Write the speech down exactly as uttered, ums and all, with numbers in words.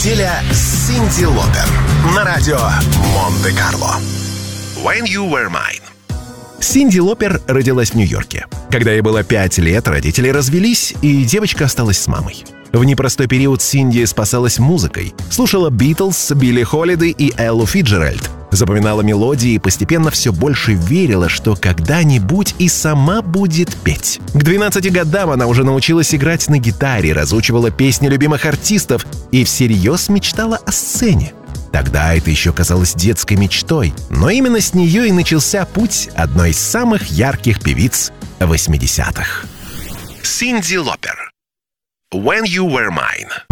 неделя с Синди Лопер на радио Монте-Карло. When You Were Mine. Синди Лопер родилась в Нью-Йорке. Когда ей было пять лет, родители развелись, и девочка осталась с мамой. В непростой период Синди спасалась музыкой. Слушала Битлз, Билли Холидей и Эллу Фицджеральд. Запоминала мелодии и постепенно все больше верила, что когда-нибудь и сама будет петь. К двенадцати годам она уже научилась играть на гитаре, разучивала песни любимых артистов и всерьез мечтала о сцене. Тогда это еще казалось детской мечтой, но именно с нее и начался путь одной из самых ярких певиц восьмидесятых. Синди Лопер. When You Were Mine.